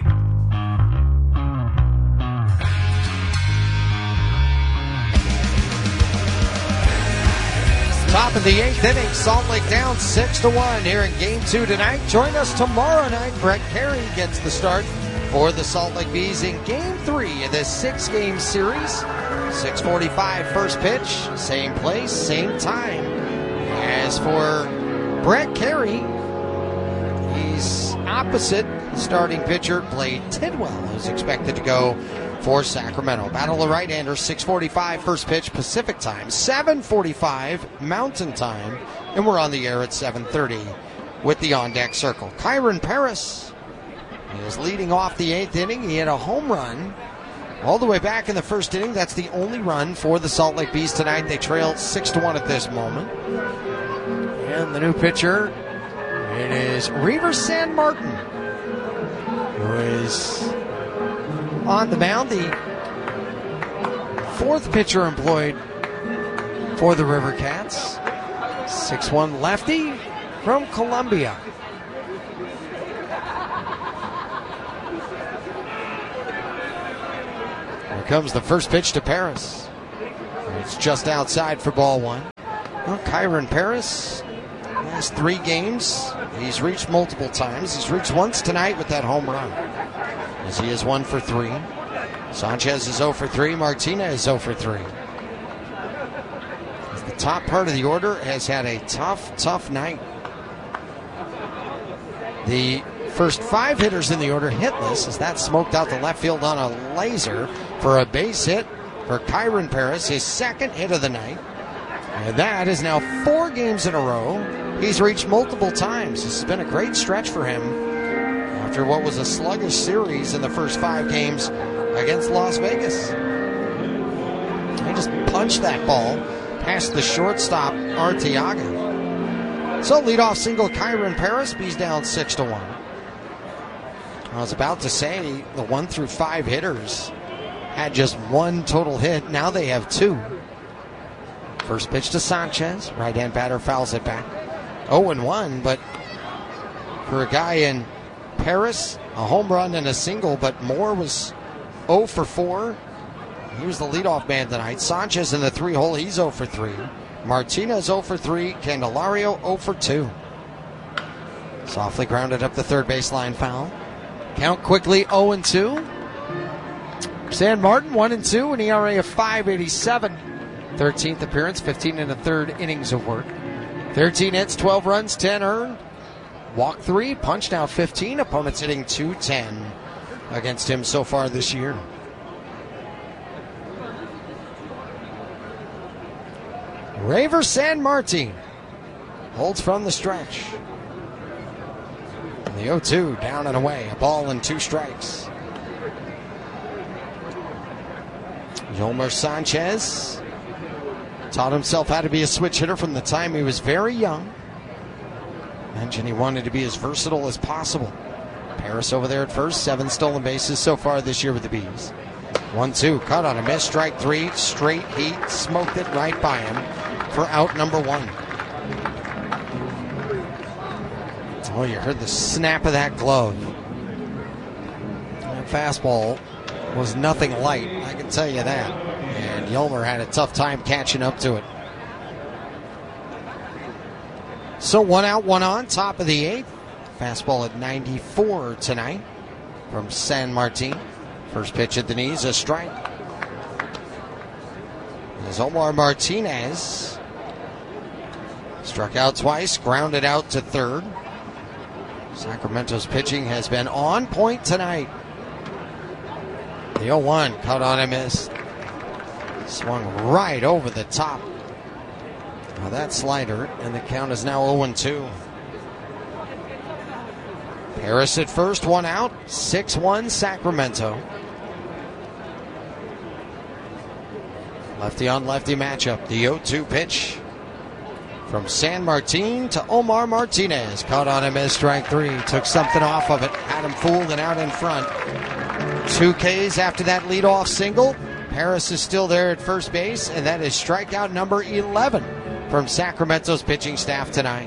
Top of the eighth inning, Salt Lake down six to one here in game two tonight. Join us tomorrow night. Brett Carey gets the start for the Salt Lake Bees in game three of this six-game series. six forty-five first pitch, same place, same time. As for Brett Carey, he's opposite the starting pitcher, Blade Tidwell, who's expected to go for Sacramento. Battle of right-handers, six forty-five first pitch Pacific time, seven forty-five Mountain time, and we're on the air at seven thirty with the on-deck circle. Kyron Paris is leading off the eighth inning. He had a home run all the way back in the first inning. That's the only run for the Salt Lake Bees tonight. They trail six to one at this moment. And the new pitcher, it is Reaver San Martin, who is on the mound, the fourth pitcher employed for the River Cats. six one lefty from Columbia. Here comes the first pitch to Paris. It's just outside for ball one. Well, Kyron Paris, last three games, he's reached multiple times. He's reached once tonight with that home run, as he is one for three. Sanchez is zero for three. Martinez is zero for three. The top part of the order has had a tough, tough night. The first five hitters in the order hitless, as that smoked out the left field on a laser for a base hit for Kyron Paris, his second hit of the night. And that is now four games in a row. He's reached multiple times. This has been a great stretch for him after what was a sluggish series in the first five games against Las Vegas. He just punched that ball past the shortstop, Arteaga. So leadoff single, Kyron Paris, he's down six to one. I was about to say the one through five hitters had just one total hit. Now they have two. First pitch to Sanchez. Right-hand batter fouls it back. oh and one, but for a guy in Paris, a home run and a single, but Moore was oh for four. He was the leadoff man tonight. Sanchez in the three-hole, he's oh for three. Martinez oh for three. Candelario oh for two. Softly grounded up the third baseline foul. Count quickly oh and two. San Martin one and two, an E R A of five eighty-seven. thirteenth appearance, fifteen and a third innings of work. thirteen hits, twelve runs, ten earned. Walk three, punched out fifteen. Opponents hitting two ten against him so far this year. Raver San Martin holds from the stretch. And the oh two down and away, a ball and two strikes. Yolmer Sanchez taught himself how to be a switch hitter from the time he was very young. Mentioned he wanted to be as versatile as possible. Paris over there at first, seven stolen bases so far this year with the Bees. one two, cut on a miss, strike three, straight heat, smoked it right by him for out number one. Oh, you heard the snap of that glove. That fastball was nothing light, I can tell you that. And Yolmer had a tough time catching up to it. So one out, one on, top of the eighth. Fastball at ninety-four tonight from San Martin. First pitch at the knees, a strike. As Omar Martinez struck out twice, grounded out to third. Sacramento's pitching has been on point tonight. The oh one, cut on a miss. Swung right over the top of that slider, and the count is now oh and two. Paris at first, one out, six one Sacramento. Lefty on lefty matchup. The oh two pitch from San Martin to Omar Martinez. Caught on him as strike three. Took something off of it. Had him fooled and out in front. Two Ks after that leadoff single. Paris is still there at first base, and that is strikeout number eleven from Sacramento's pitching staff tonight.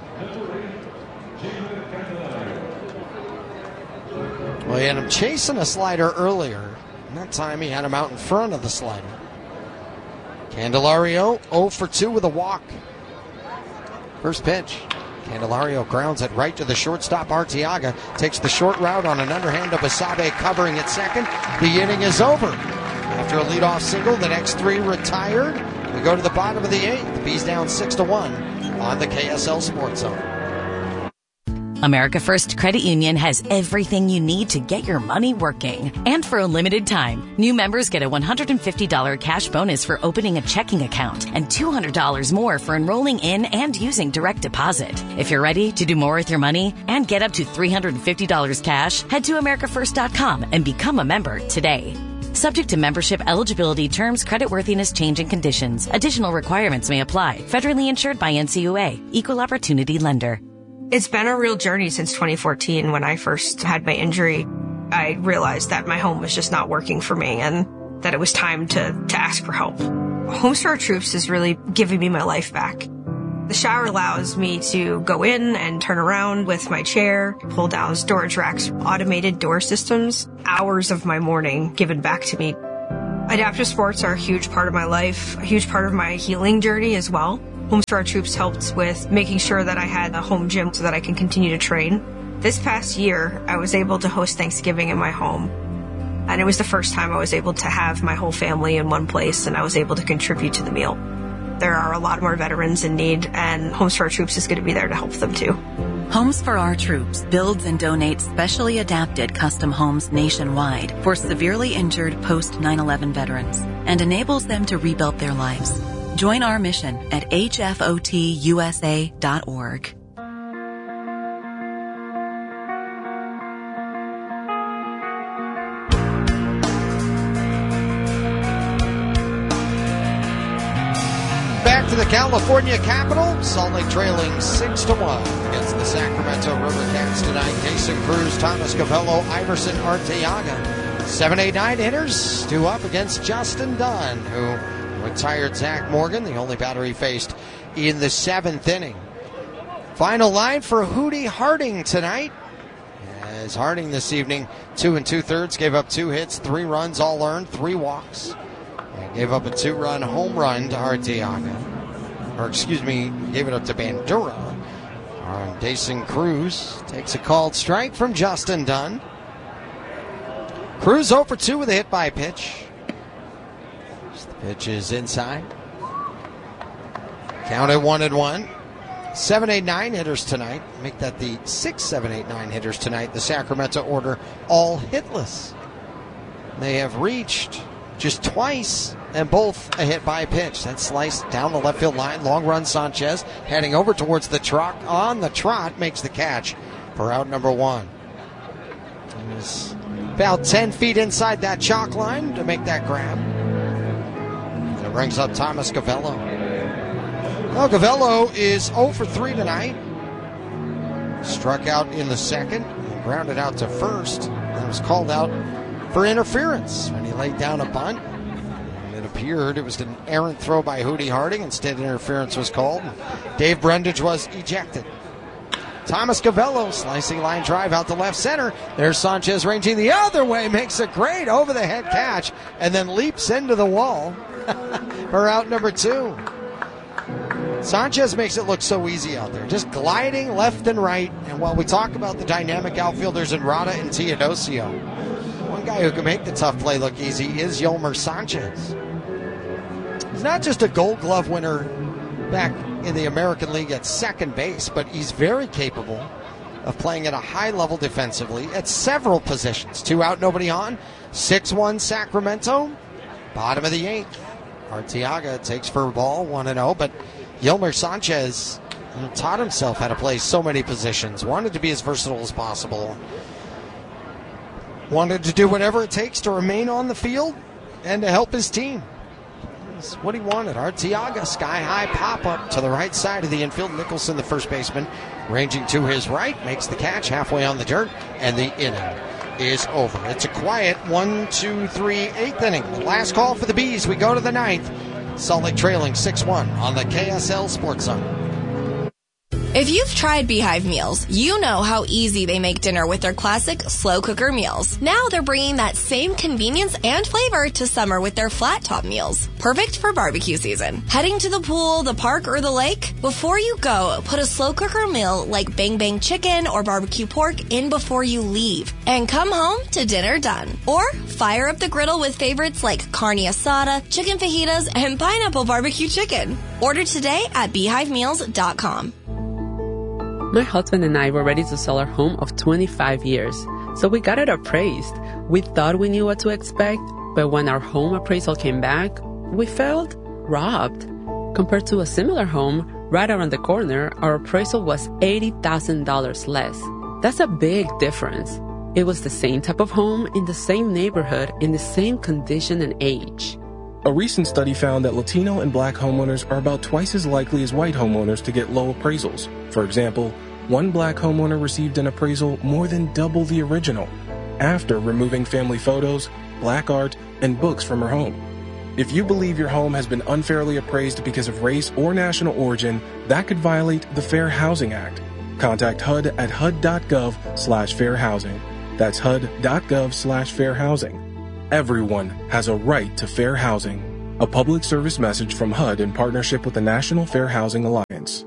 Well, he had him chasing a slider earlier. And that time he had him out in front of the slider. Candelario oh for two with a walk. First pitch. Candelario grounds it right to the shortstop. Arteaga takes the short route on an underhand of Basabe covering at second. The inning is over. After a leadoff single, the next three retired. We go to the bottom of the eighth. The Bees down six to one on the K S L Sports Zone. America First Credit Union has everything you need to get your money working. And for a limited time, new members get a one hundred fifty dollars cash bonus for opening a checking account and two hundred dollars more for enrolling in and using direct deposit. If you're ready to do more with your money and get up to three hundred fifty dollars cash, head to America First dot com and become a member today. Subject to membership eligibility, terms, creditworthiness, change, and conditions. Additional requirements may apply. Federally insured by N C U A. Equal Opportunity Lender. It's been a real journey since twenty fourteen when I first had my injury. I realized that my home was just not working for me and that it was time to, to ask for help. Homes for Our Troops is really giving me my life back. The shower allows me to go in and turn around with my chair, pull down storage racks, automated door systems, hours of my morning given back to me. Adaptive sports are a huge part of my life, a huge part of my healing journey as well. Homes for Our Troops helped with making sure that I had a home gym so that I can continue to train. This past year, I was able to host Thanksgiving in my home. And it was the first time I was able to have my whole family in one place, and I was able to contribute to the meal. There are a lot more veterans in need, and Homes for Our Troops is going to be there to help them too. Homes for Our Troops builds and donates specially adapted custom homes nationwide for severely injured post nine eleven veterans and enables them to rebuild their lives. Join our mission at H F O T U S A dot org. Back to the California capital, Salt Lake trailing six to one against the Sacramento River Cats tonight. Jason Cruz, Thomas Gavello, Iverson Arteaga. seven eight nine hitters, two up against Justin Dunn, who retired Zach Morgan, the only batter he faced in the seventh inning. Final line for Hootie Harding tonight. As Harding this evening, two and two-thirds, gave up two hits, three runs, all earned, three walks. And gave up a two-run home run to Arteaga. Or, excuse me, gave it up to Bandura. Uh, Jason Cruz takes a called strike from Justin Dunn. Cruz oh for two with a hit by pitch. The pitch is inside. Count at one and one. seven eight nine hitters tonight. Make that the six seven eight nine hitters tonight. The Sacramento order all hitless. They have reached just twice, and both a hit by pitch. That sliced down the left field line. Long run Sanchez heading over towards the trot. On the trot makes the catch for out number one. He was about ten feet inside that chalk line to make that grab. And it brings up Thomas Gavello. Well, Gavello is oh for three tonight. Struck out in the second and grounded out to first. That was called out for interference when he laid down a bunt. And it appeared it was an errant throw by Hootie Harding. Instead, interference was called. Dave Brundage was ejected. Thomas Gavello, slicing line drive out to left center. There's Sanchez ranging the other way, makes a great over-the-head catch, and then leaps into the wall for out number two. Sanchez makes it look so easy out there, just gliding left and right. And while we talk about the dynamic outfielders in Rada and Teodosio, one guy who can make the tough play look easy is Yolmer Sanchez. He's not just a Gold Glove winner back in the American League at second base, but he's very capable of playing at a high level defensively at several positions. Two out, nobody on. six one Sacramento. Bottom of the eighth. Arteaga takes for a ball, one and oh, but Yolmer Sanchez taught himself how to play so many positions, wanted to be as versatile as possible, wanted to do whatever it takes to remain on the field and to help his team. That's what he wanted. Arteaga, sky-high pop-up to the right side of the infield. Nicholson, the first baseman, ranging to his right, makes the catch halfway on the dirt, and the inning is over. It's a quiet one, two, three, eighth inning. The last call for the Bees. We go to the ninth. Salt Lake trailing six one on the K S L Sports Zone. If you've tried Beehive meals, you know how easy they make dinner with their classic slow cooker meals. Now they're bringing that same convenience and flavor to summer with their flat top meals. Perfect for barbecue season. Heading to the pool, the park, or the lake? Before you go, put a slow cooker meal like Bang Bang chicken or barbecue pork in before you leave. And come home to dinner done. Or fire up the griddle with favorites like carne asada, chicken fajitas, and pineapple barbecue chicken. Order today at beehive meals dot com. My husband and I were ready to sell our home of twenty-five years, so we got it appraised. We thought we knew what to expect, but when our home appraisal came back, we felt robbed. Compared to a similar home right around the corner, our appraisal was eighty thousand dollars less. That's a big difference. It was the same type of home in the same neighborhood in the same condition and age. A recent study found that Latino and black homeowners are about twice as likely as white homeowners to get low appraisals. For example, one black homeowner received an appraisal more than double the original after removing family photos, black art, and books from her home. If you believe your home has been unfairly appraised because of race or national origin, that could violate the Fair Housing Act. Contact H U D at H U D dot gov slash fair housing. That's H U D dot gov slash fair housing. Everyone has a right to fair housing. A public service message from H U D in partnership with the National Fair Housing Alliance.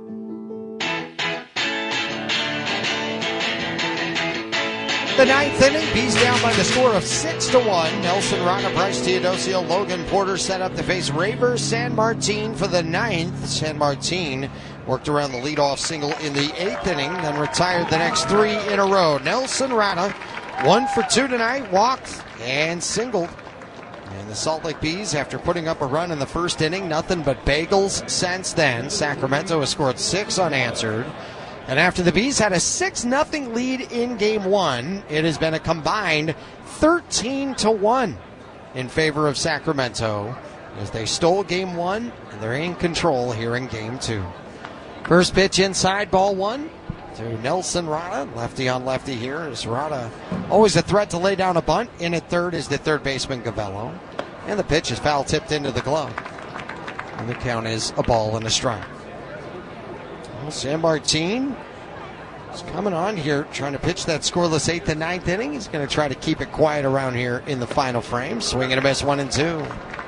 The ninth inning, Bees down by the score of six to one. Nelson Rana, Bryce Teodosio, Logan Porter set up to face Raver San Martin for the ninth. San Martin worked around the leadoff single in the eighth inning, then retired the next three in a row. Nelson Rana, one for two tonight, walked and singled. And the Salt Lake Bees, after putting up a run in the first inning, nothing but bagels since then. Sacramento has scored six unanswered. And after the Bees had a six nothing lead in game one, it has been a combined thirteen to one in favor of Sacramento as they stole game one and they're in control here in game two. First pitch inside, ball one to Nelson Rana. Lefty on lefty here is Rana. Always a threat to lay down a bunt. In at third is the third baseman Gavello. And the pitch is foul tipped into the glove. And the count is a ball and a strike. Well, San Martin is coming on here, trying to pitch that scoreless eighth and ninth inning. He's going to try to keep it quiet around here in the final frame. Swing and a miss, one and two.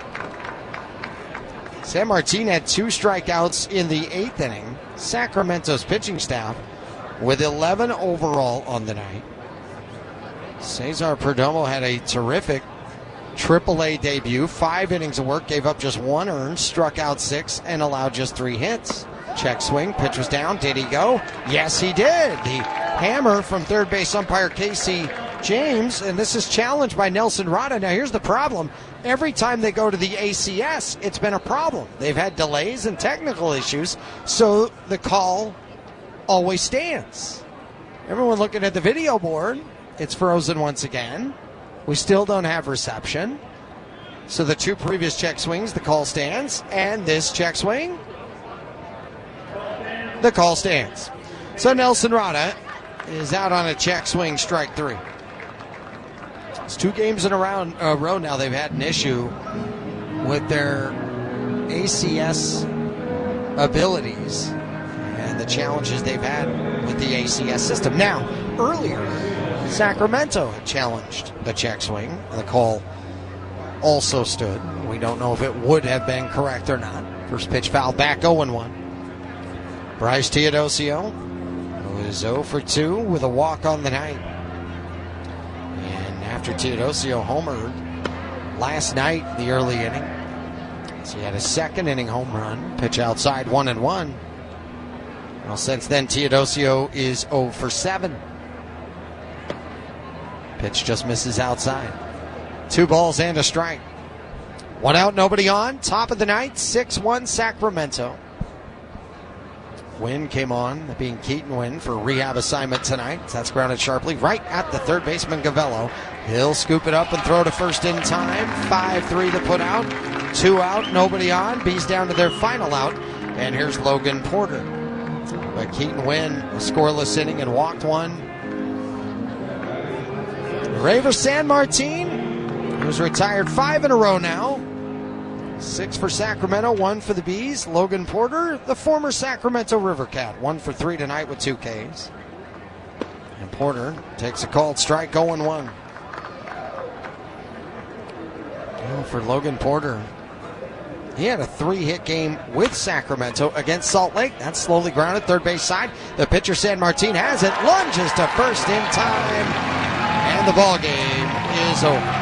San Martin had two strikeouts in the eighth inning. Sacramento's pitching staff with eleven overall on the night. Cesar Perdomo had a terrific triple A debut. Five innings of work, gave up just one earned, struck out six, and allowed just three hits. Check swing, pitch was down. Did he go? Yes, he did. The hammer from third base umpire Casey James, and this is challenged by Nelson Rana. Now, here's the problem. Every time they go to the A C S, it's been a problem. They've had delays and technical issues, so the call always stands. Everyone looking at the video board, it's frozen once again. We still don't have reception. So the two previous check swings, the call stands, and this check swing, the call stands. So Nelson Rana is out on a check swing, strike three. It's two games in a, round, a row now they've had an issue with their A C S abilities and the challenges they've had with the A C S system. Now, earlier, Sacramento had challenged the check swing. The call also stood. We don't know if it would have been correct or not. First pitch foul back, oh and one. Bryce Teodosio was oh for two with a walk on the night. And after Teodosio homered last night in the early inning, so he had a second inning home run, pitch outside one and one. Well, since then, Teodosio is oh for seven. Pitch just misses outside. Two balls and a strike. One out, nobody on. Top of the ninth, six one Sacramento. Wynn came on, being Keaton Wynn for rehab assignment tonight. That's grounded sharply right at the third baseman Gavello. He'll scoop it up and throw to first in time. five three to put out. Two out, nobody on. Bees down to their final out. And here's Logan Porter. But Keaton Wynn, a scoreless inning and walked one. Raver San Martin, who's retired five in a row now. Six for Sacramento, one for the Bees. Logan Porter, the former Sacramento River Cat, one for three tonight with two Ks. And Porter takes a called strike, oh and one. Well, for Logan Porter, he had a three-hit game with Sacramento against Salt Lake. That's slowly grounded, third base side. The pitcher, San Martin, has it, lunges to first in time, and the ball game is over.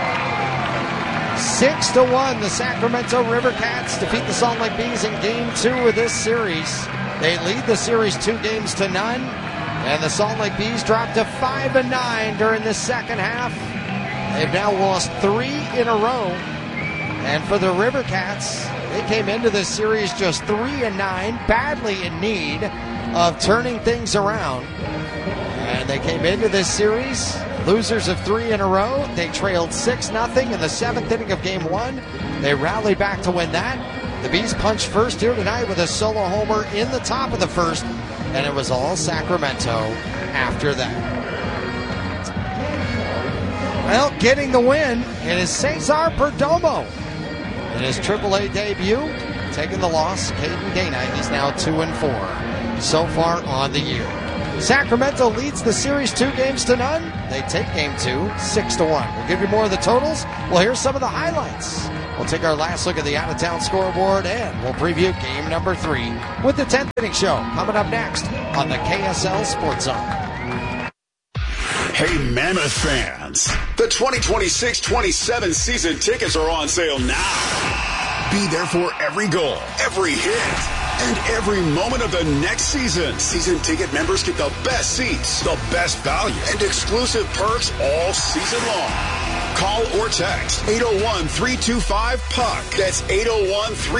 Six to one, the Sacramento River Cats defeat the Salt Lake Bees in game two of this series. They lead the series two games to none, and the Salt Lake Bees drop to five and nine during the second half. They've now lost three in a row, and for the River Cats, they came into this series just three and nine, badly in need of turning things around. And they came into this series losers of three in a row. They trailed six nothing in the seventh inning of game one. They rallied back to win that. The Bees punched first here tonight with a solo homer in the top of the first, and it was all Sacramento after that. Well, getting the win, it is Cesar Perdomo in his triple A debut. Taking the loss, Caden Dana. He's now two and four so far on the year. Sacramento leads the series two games to none. They take game two, six to one. We'll give you more of the totals. Well, here's some of the highlights. We'll take our last look at the out-of-town scoreboard, and we'll preview game number three with the tenth inning show coming up next on the K S L Sports Zone. Hey, Mammoth fans, the twenty twenty-six twenty-seven season tickets are on sale now. Be there for every goal, every hit, and every moment of the next season. Season ticket members get the best seats, the best value, and exclusive perks all season long. Call or text eight oh one, three two five, P U C. That's eight oh one, three